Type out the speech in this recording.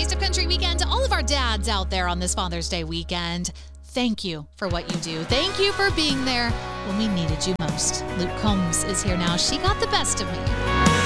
Taste of Country weekend to all of our dads out there on this Father's Day weekend. Thank you for what you do. Thank you for being there when we needed you most. Luke Combs is here now. She got the best of me.